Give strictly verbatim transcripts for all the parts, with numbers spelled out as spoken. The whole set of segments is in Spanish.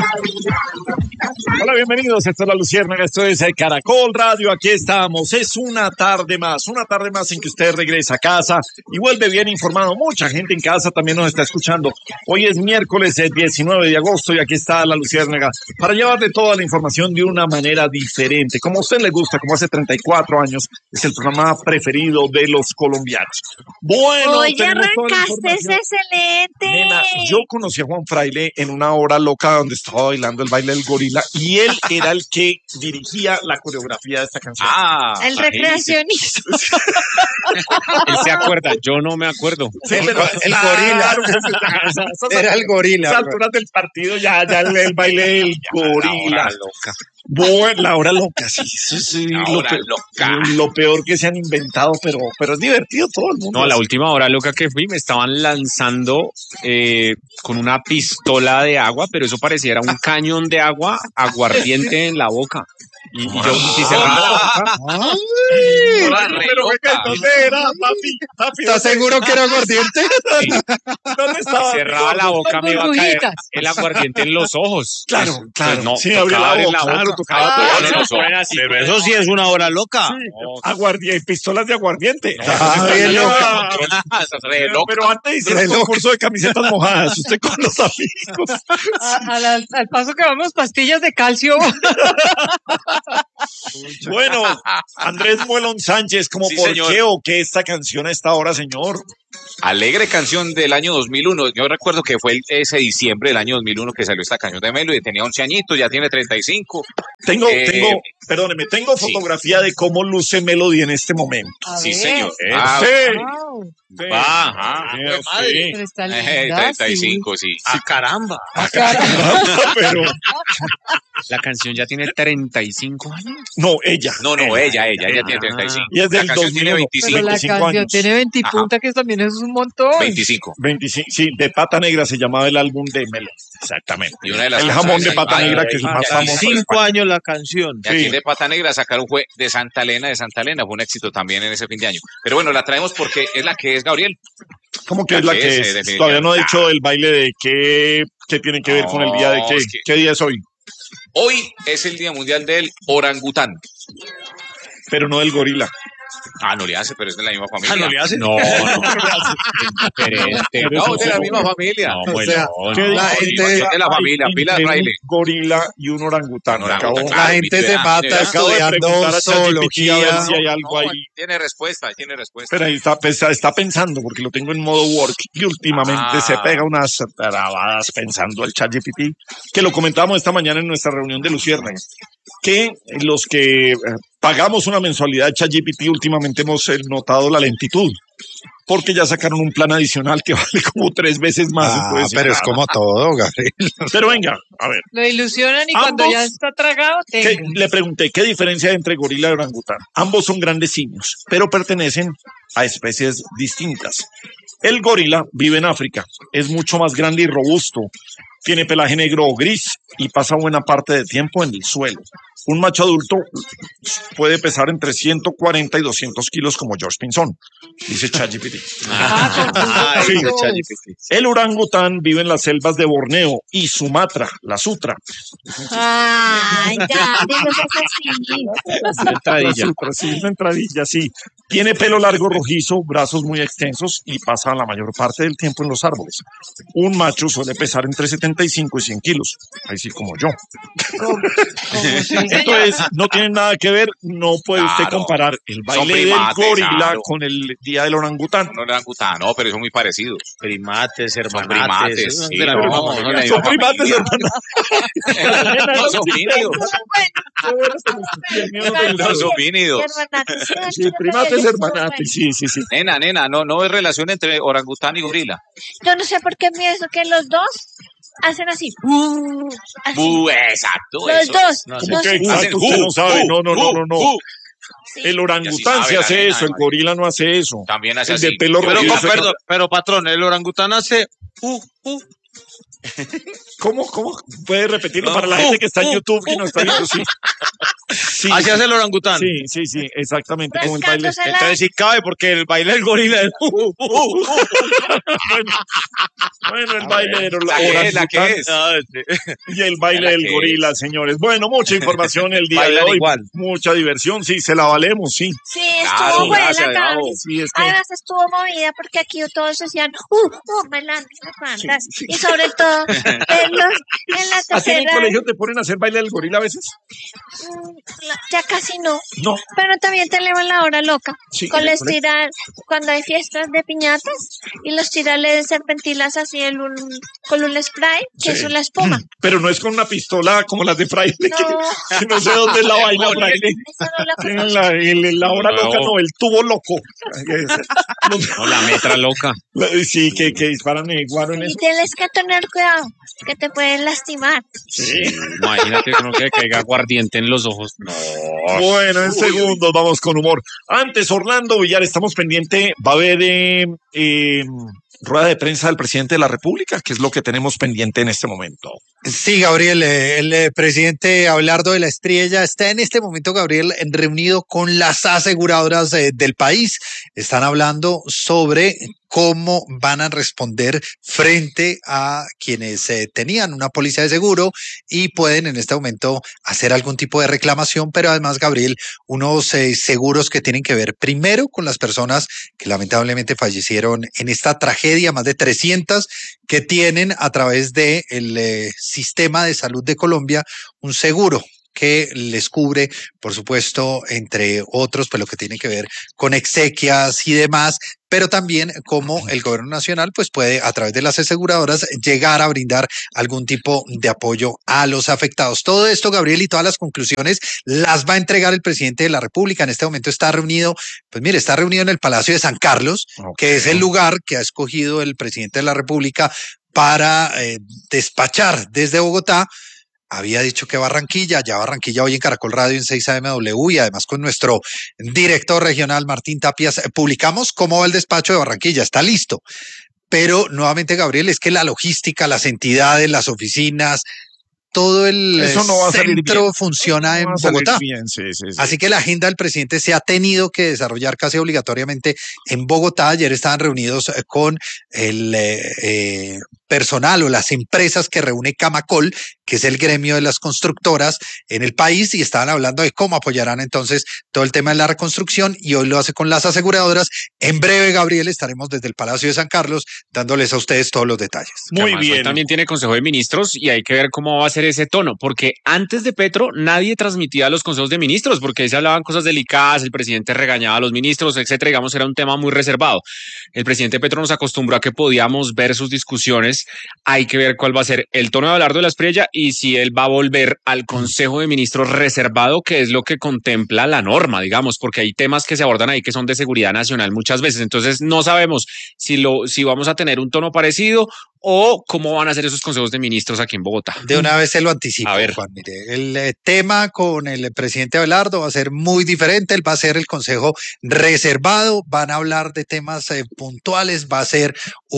Hola, bienvenidos. Esto es La Luciérnaga, esto es el Caracol Radio. Aquí estamos. Es una tarde más, una tarde más en que usted regresa a casa y vuelve bien informado. Mucha gente en casa también nos está escuchando. Hoy es miércoles el diecinueve de agosto y aquí está La Luciérnaga para llevarle toda la información de una manera diferente. Como a usted le gusta, como hace treinta y cuatro años, es el programa preferido de los colombianos. Bueno, Oye, tenemos toda la arrancaste, es información. excelente. Nena, yo conocí a Juan Fraile en una hora loca donde estaba bailando el baile del gorila y él era el que dirigía la coreografía de esta canción. Ah, El recreacionista. él se acuerda, yo no me acuerdo. Sí, pero el gorila. Era el gorila. A esas alturas del partido ya, ya el, el baile del gorila. La hora loca. Bueno, la hora loca, sí. sí, sí La lo, hora peor, loca. lo peor que se han inventado, pero, pero es divertido todo el mundo. No, la última hora loca que fui me estaban lanzando eh, con una pistola de agua, pero eso pareciera un cañón de agua aguardiente en la boca. Y, y yo si cerraba la boca. Ay, Hola, pero loca. ¿dónde era, papi? papi ¿Estás seguro que era aguardiente? Sí, ¿Dónde estaba? cerraba la boca, me iba a caer burbujitas. el aguardiente en los ojos. Claro, Pues, claro. pues no, Sí, abría la tocaba en boca, claro, tocaba Ah, todo. no, no, ponen así. Pero eso sí es una hora loca. Aguardiente, pistolas de aguardiente. Ah, bien loca. Re loca. Pero antes hicieron un concurso de camisetas mojadas, usted con los amigos. A- a la- al paso que vamos, pastillas de calcio. Bueno, Andrés Muelón Sánchez, ¿cómo Sí, por señor. qué o qué esta canción a esta hora, señor? Alegre canción del año dos mil uno. Yo recuerdo que fue el- ese diciembre del año dos mil uno que salió esta canción de Melo y tenía once añitos, ya tiene treinta y cinco. Tengo, Eh, tengo, perdóneme, tengo sí. fotografía de cómo luce Melody en este momento. A Sí, ver. señor. Eh, Ah, sí. Wow, Sí. Ajá. Sí, Pues, sí. madre. pero está Eh, linda. treinta y cinco, sí. Ah, caramba. Pero, La canción ya tiene treinta y cinco años. no, ella. No, no, ella, ella, ella tiene treinta y cinco. Y es del La canción tiene dos mil uno. veinticinco. Pero la veinticinco canción años. tiene veintipunta, que también es un montón. veinticinco. veinticinco, sí, de Pata Negra se llamaba el álbum de Melo. Exactamente. Y una de las El jamón de canciones- Pata Ay, Negra, que es el ay, más ay, famoso. Cinco años la canción. Y aquí Sí. de Pata Negra sacaron fue de Santa Elena, de Santa Elena, fue un éxito también en ese fin de año. Pero bueno, la traemos porque es la que es Gabriel. ¿Cómo que es la La que que es, es? eh, definitivamente. Todavía no he dicho el baile de qué, qué tiene que ver con el día de No, qué. es que- ¿Qué día es hoy? Hoy es el Día Mundial del Orangután. Pero no del gorila. Ah, no le hace, pero es de la misma familia. Ah, ¿no le hace? No, no. Diferente. No, es de la misma familia. No, O sea, no, ¿qué no, la no, gente- es de la familia, Pila Entre Fraile. Un gorila y un orangután. Un orangután, Acabo- claro. La gente se mira, mata mira, acabo de estudiando preguntar a ChatGPT a ver zoología. si hay algo No, ahí. tiene respuesta, tiene respuesta. Pero ahí está, está, está pensando, porque lo tengo en modo work y últimamente Ah. se pega unas trabadas pensando el ChatGPT, que lo comentábamos esta mañana en nuestra reunión de Luciérnaga, que los que eh, pagamos una mensualidad de ChatGPT últimamente hemos eh, notado la lentitud, porque ya sacaron un plan adicional que vale como tres veces más. Ah, entonces, pero es claro. como todo, Gabriel. Pero venga, a ver, Lo ilusionan y Ambos- cuando ya está tragado, ¿qué- tenga. le pregunté, ¿qué diferencia hay entre gorila y orangután? Ambos son grandes simios, pero pertenecen a especies distintas. El gorila vive en África, es mucho más grande y robusto, tiene pelaje negro o gris y pasa buena parte del tiempo en el suelo. Un macho adulto puede pesar entre ciento cuarenta y doscientos kilos como George Pinzón, dice ChatGPT. Ah, con Ah, Sí. ese ChatGPT. El orangután vive en las selvas de Borneo y Sumatra, la Sutra. Ay, ya, digo así. La Sutra, sí, una entradilla, sí. Tiene pelo largo rojizo, brazos muy extensos y pasa la mayor parte del tiempo en los árboles. Un macho suele pesar entre setenta y cinco y cien kilos, así como yo. como sí, Entonces, no tienen nada que ver, no puede usted Claro. comparar el Son baile del primates, gorila claro. con el día del orangután. No orangután, no, pero son muy parecidos. Primates, Son hermanates. primates, eso es sí, de la no, misma no, familia. no, la Son misma primates, familia. hermano. No son homínidos. No son homínidos. Sí, primates hermanates, sí, sí, sí. Nena, nena, no, no hay relación entre orangután y gorila. Yo no sé por qué pienso que los dos hacen así. Uh, así. Bu, exacto. Los eso dos. es. No, Como no que sé. exacto, Hacen usted ju, no sabe, ju, no, no, no, ju, no, no. ju. Sí. El orangután Ya sí sí sabe hace la nena, eso, el María. gorila no hace eso. También hace El de así. pelo Pero, rojizo. con- perdón, pero patrón, el orangután hace uh, uh. ¿Cómo, cómo? ¿Puede repetirlo No. para la gente que está en YouTube y no está viendo? Sí. Sí, Así hace el orangután. sí, sí, sí, exactamente. Como el baile. Rascándose la- Entonces sí cabe porque el baile del gorila es... Bueno, bueno, el baile del ¿La qué es? ¿La qué orangután es? Ah, sí. y el baile ¿La del qué gorila, señores. Bueno, mucha información el día de Bailan hoy. igual. Mucha diversión, sí, se la valemos, sí. Sí, estuvo Claro, buena, gracias, Gaby. Gabo. Sí, es que- Además estuvo movida porque aquí todos decían, uh, uh, bailando, no sé cuántas. Sí, sí. Y sobre todo, en, los, en la ¿A ti en el tercera, colegio te ponen a hacer baile del gorila a veces? mm, la- ya casi no. No. Pero también te elevan la hora loca. Sí, con en el les colegio. tirar, cuando hay fiestas de piñatas, y los tirarle de serpentilas así en un, con un spray, que Sí. es una espuma. Pero no es con una pistola como las de Fraile, que, No. que no sé dónde es la vaina, Fraile. Eso no lo Tienen conozco. la, el- la hora No. loca, no, el tubo loco. No, la metra loca. Sí, que, que disparan el guaro en Y eso. tienes que tener cuidado, que te pueden lastimar. Sí. Imagínate que no que caiga aguardiente en los ojos. No. Bueno, en segundos vamos con humor. Antes, Orlando Villar, estamos pendiente. Va a haber eh, eh, rueda de prensa del presidente de la República, que es lo que tenemos pendiente en este momento. Sí, Gabriel, eh, el eh, presidente Abelardo de la Estrella está en este momento, Gabriel, en- reunido con las aseguradoras eh, del país. Están hablando sobre cómo van a responder frente a quienes eh, tenían una póliza de seguro y pueden en este momento hacer algún tipo de reclamación, pero además, Gabriel, unos eh, seguros que tienen que ver primero con las personas que lamentablemente fallecieron en esta tragedia, más de trescientas que tienen a través del de sistema de salud de Colombia un seguro que les cubre, por supuesto, entre otros, pues lo que tiene que ver con exequias y demás, pero también cómo el gobierno nacional pues puede a través de las aseguradoras llegar a brindar algún tipo de apoyo a los afectados. Todo esto, Gabriel, y todas las conclusiones las va a entregar el presidente de la República. En este momento está reunido, pues mire, está reunido en el Palacio de San Carlos, Ok. que es el lugar que ha escogido el presidente de la República para eh, despachar desde Bogotá. Había dicho que Barranquilla, ya Barranquilla hoy en Caracol Radio en seis A M W y además con nuestro director regional Martín Tapias, eh, publicamos cómo va el despacho de Barranquilla, está listo. Pero nuevamente, Gabriel, es que la logística, las entidades, las oficinas, todo el Eso no va a salir centro bien. funciona No en va a salir Bogotá. bien, sí, sí, sí. Así que la agenda del presidente se ha tenido que desarrollar casi obligatoriamente en Bogotá. Ayer estaban reunidos eh, con el eh, eh, personal o las empresas que reúne Camacol, que es el gremio de las constructoras en el país, y estaban hablando de cómo apoyarán entonces todo el tema de la reconstrucción, y hoy lo hace con las aseguradoras. En breve, Gabriel, estaremos desde el Palacio de San Carlos dándoles a ustedes todos los detalles. Muy Además, hoy bien. también tiene Consejo de Ministros y hay que ver cómo va a ser ese tono, porque antes de Petro nadie transmitía los consejos de ministros, porque ahí se hablaban cosas delicadas, el presidente regañaba a los ministros, etcétera. Digamos, era un tema muy reservado. El presidente Petro nos acostumbró a que podíamos ver sus discusiones. Hay que ver cuál va a ser el tono de Abelardo de la Espriella y si él va a volver al Consejo de Ministros reservado, que es lo que contempla la norma, digamos, porque hay temas que se abordan ahí que son de seguridad nacional muchas veces. Entonces no sabemos si lo, si vamos a tener un tono parecido o cómo van a ser esos consejos de ministros aquí en Bogotá. De una vez se lo anticipo, A ver. Juan. Mire, el eh, tema con el presidente Abelardo va a ser muy diferente. Él va a ser el consejo reservado. Van a hablar de temas eh, puntuales. Va a ser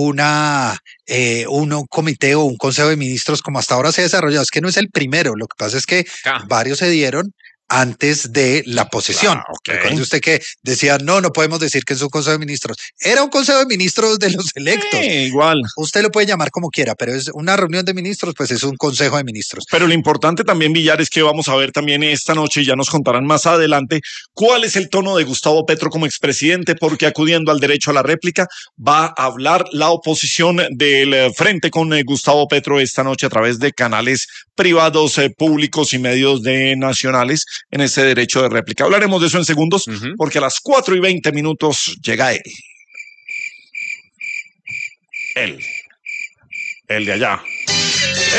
una eh, un, un comité o un consejo de ministros como hasta ahora se ha desarrollado. Es que no es el primero. Lo que pasa es que Ah. varios se dieron antes de la posesión. Ah, ok. Recuerde usted que decía, no, no podemos decir que es un consejo de ministros. Era un consejo de ministros de los electos. Sí, igual. Usted lo puede llamar como quiera, pero es una reunión de ministros, pues es un consejo de ministros. Pero lo importante también, Villar, es que vamos a ver también esta noche, y ya nos contarán más adelante, cuál es el tono de Gustavo Petro como expresidente, porque acudiendo al derecho a la réplica, va a hablar la oposición del eh, frente con eh, Gustavo Petro esta noche a través de canales privados, eh, públicos y medios de nacionales en ese derecho de réplica. Hablaremos de eso en segundos, Ujú. porque a las cuatro y veinte minutos llega él. Él. El de allá.